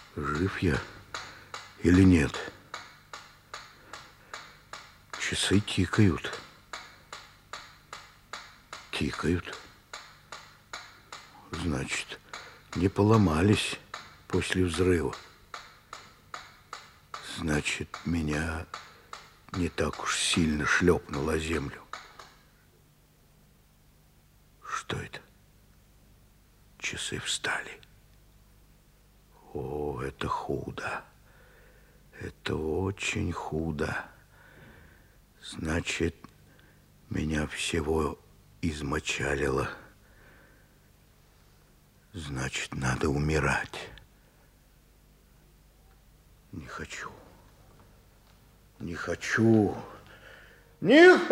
Жив я или нет? Часы тикают. Тикают. Значит, не поломались после взрыва. Значит, меня не так уж сильно шлепнуло о землю. Что это? Часы встали. О, это худо. Это очень худо. Значит, меня всего измочалило. Значит, надо умирать. Не хочу. Не хочу. Не